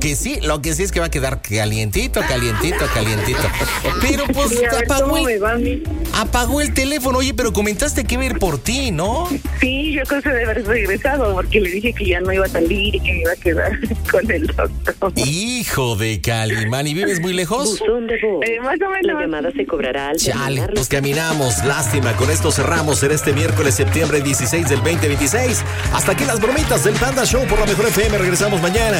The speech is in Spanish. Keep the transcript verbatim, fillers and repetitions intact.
que sí, lo que sí es que va a quedar calientito, calientito, calientito. Pero pues Sí, a ver apagó, cómo el, me va a mí. apagó el teléfono. Oye, pero comentaste que iba a ir por ti, ¿no? Sí, yo creo que debe haber regresado porque le dije que ya no iba a salir y que me iba a quedar con el doctor. Hijo de Calimán, ¿y vives muy lejos? Buzón de voz. Eh, más o menos. La llamada se cobrará al Chale, terminar pues caminamos. Lástima, con esto cerramos en este miércoles, septiembre dieciséis del veinte veintiséis. Hasta aquí las bromitas del Panda Show por la Mejor F M. Regresamos mañana.